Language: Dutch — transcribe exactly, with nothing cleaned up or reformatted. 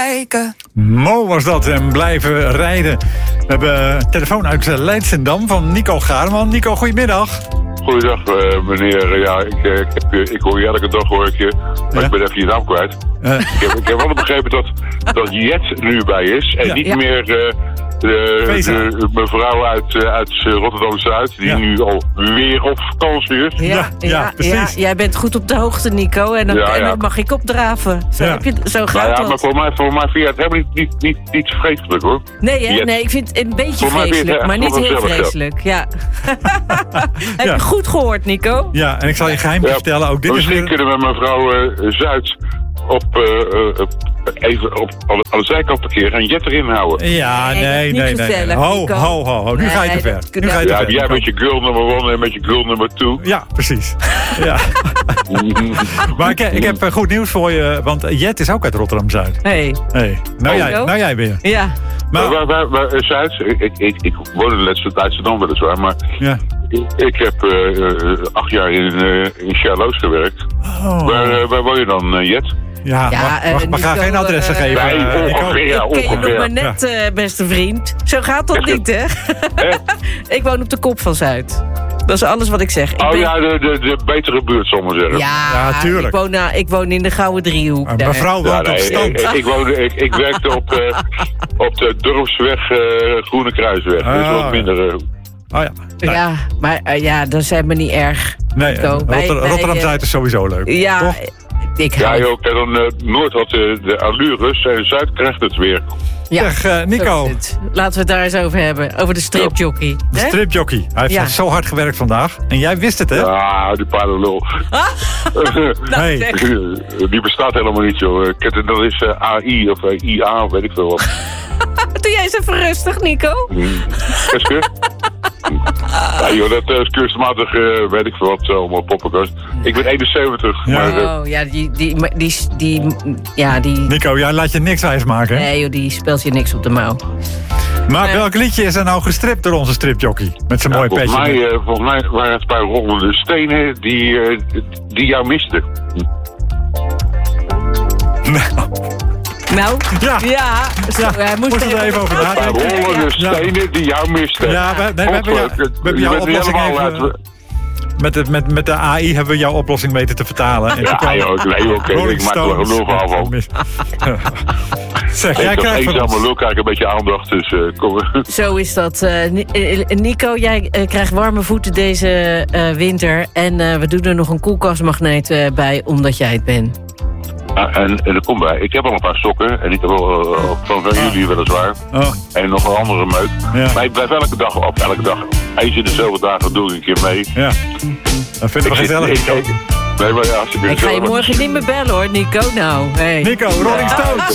kijken. Mo was dat en blijven rijden. We hebben een telefoon uit Leidschendam van Nico Gaarman. Nico, goedemiddag. Goeiedag, uh, meneer. Ja, ik, uh, ik, heb, uh, ik hoor je elke dag hoor ik je, maar ja? ik ben even je naam kwijt. Uh. Ik, heb, ik heb wel begrepen dat, dat Jet nu bij is en ja, niet ja. meer uh, de, de mevrouw uit, uh, uit Rotterdam-Zuid, die ja. nu alweer op vakantie is. Ja, ja, ja, ja, ja, jij bent goed op de hoogte, Nico, en dan, ja, ja. En dan mag ik opdraven. Zo, ja. heb je, zo gaat nou ja, dat. maar voor mij, voor mij vind je het helemaal niet, niet, niet, niet vreselijk, hoor. Nee, hè? Nee, ik vind het een beetje voor vreselijk, het, maar niet heel vreselijk. Ja. Heb ja. je goed gehoord, Nico? Ja, en ik zal je geheim ja, vertellen. Ook dit misschien is weer... kunnen we mevrouw uh, Zuid op, uh, uh, even op, aan de zijkant parkeren en Jet erin houden. Ja, nee, nee, nee. Gezellig, nee. Ho, ho, ho, ho. Nu nee, ga je te ver. Nu ga je te ja, ver. jij met je girl nummer one en met je girl nummer two. Ja, precies. Ja. Maar ik, ik heb goed nieuws voor je, want Jet is ook uit Rotterdam-Zuid. Hey. Hey. Nou, oh, jij, nou jij weer. Ja. Maar, maar, maar, maar Zuid, ik, ik, ik, ik woon in de laatste tijd Amsterdam weliswaar, maar ja. ik, ik heb uh, uh, acht jaar in, uh, in Charloes gewerkt. Oh. Waar, uh, waar woon je dan, uh, Jet? Ja, ja mag, mag, mag graag geen adressen uh, geven. Nee, ongeveer, ja, ik ken je nog maar net, uh, beste vriend. Zo gaat dat niet, hè? Ik woon op de kop van Zuid. Dat is alles wat ik zeg. Ik oh ben... ja, de, de, de betere buurt, zal ik maar zeggen. Ja, ja tuurlijk. Ik woon, uh, ik woon in de Gouden Driehoek. Uh, mevrouw woont ja, nee, op stand. Ik, ik, woonde, ik, ik werkte op, uh, op de Dorpsweg, uh, Groene Kruisweg. Ah, dus wat minder... Uh, Oh ja. Nee. Ja, maar uh, ja, dat zijn we niet erg. Nee, uh, Rotter, Rotterdam-Zuid is sowieso leuk. Ja, toch? Ik ja, joh, en dan uh, Noord had uh, de allures en Zuid krijgt het weer. Ja, zeg, uh, Nico. Laten we het daar eens over hebben. Over de stripjockey. De stripjockey. Hij heeft ja. zo hard gewerkt vandaag. En jij wist het, hè? Ja, die paardenlul. Ah? nou, hey. Die bestaat helemaal niet, joh. Dat is uh, A I of uh, I A, weet ik veel wat. Doe jij eens even rustig, Nico. Is mm. Ja, joh, dat is kunstmatig, uh, weet ik veel wat, allemaal poppenkast. Ik ben eenenzeventig. Ja. Maar, uh, oh, ja, die, die, die, die, ja, die... Nico, jij laat je niks wijs maken, hè? Nee, joh, die speelt je niks op de mouw. Maar uh, welk liedje is er nou gestript door onze stripjockey? Met zijn ja, mooi petje. Mij, uh, volgens mij waren het een paar rollende stenen die, uh, die jou misten. Nou... Nou, ja, ja, zo, ja. hij moest, moest er even over nadenken. Een paar rollende stenen ja. die jou misten. Ja, we, nee, we hebben, jou, we hebben jouw oplossing even... Met de, met, met de A I hebben we jouw oplossing weten te vertalen. En ja, kwam, joh, nee, oké, okay, ik maak er een lul van van. Zeg, ik jij krijgt van ons... lul krijg een beetje aandacht, dus uh, kom. Zo is dat. Uh, Nico, jij uh, krijgt warme voeten deze uh, winter. En uh, we doen er nog een koelkastmagneet uh, bij, omdat jij het bent. Ja, en, en er komt bij. Ik heb al een paar sokken. En ik heb wel uh, van, van jullie weliswaar. Oh. En nog een andere meuk. Ja. Maar ik blijf elke dag op. Elke dag. Eens in dezelfde dagen doe ik een keer mee. Ja. Dat vinden we gezellig. Ik, ik, nee, maar ja, als ik ga je morgen niet meer bellen hoor, Nico. Nou, hey. Nico, Rolling Stones.